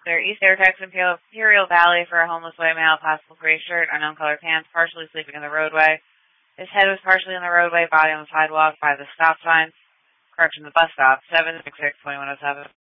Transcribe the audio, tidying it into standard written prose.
Clear East Air Tax Imperial Valley for a homeless white male, possible gray shirt, unknown color pants, partially sleeping in the roadway. His head was partially in the roadway, body on the sidewalk by the stop sign. Correction, the bus stop, 766.107.